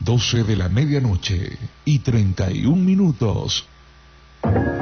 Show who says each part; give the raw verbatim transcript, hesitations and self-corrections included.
Speaker 1: doce de la medianoche y treinta y un minutos.